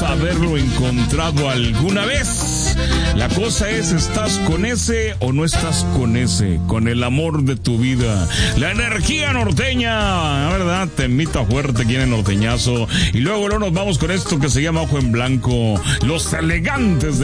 haberlo encontrado alguna vez. La cosa es, ¿estás con ese o no estás con ese? Con el amor de tu vida. La energía norteña, la verdad, temita fuerte aquí en el norteñazo. Y luego nos vamos con esto que se llama Ojo en Blanco. Los elegantes de